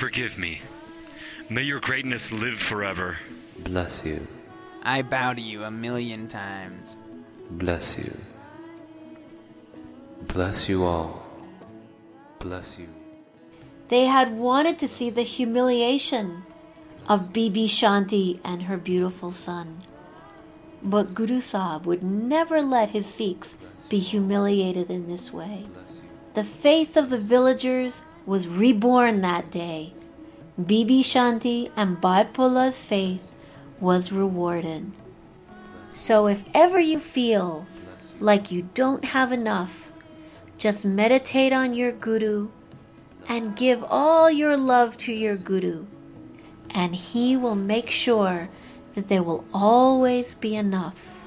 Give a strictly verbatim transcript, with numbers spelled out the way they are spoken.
forgive me. May your greatness live forever. Bless you. I bow to you a million times. Bless you. Bless you all. Bless you. They had wanted to see the humiliation of Bibi Shanti and her beautiful son. But Guru Sahib would never let his Sikhs be humiliated in this way. The faith of the villagers was reborn that day. Bibi Shanti and Bhai Pulla's faith was rewarded. So if ever you feel like you don't have enough, just meditate on your Guru and give all your love to your Guru, and he will make sure that there will always be enough.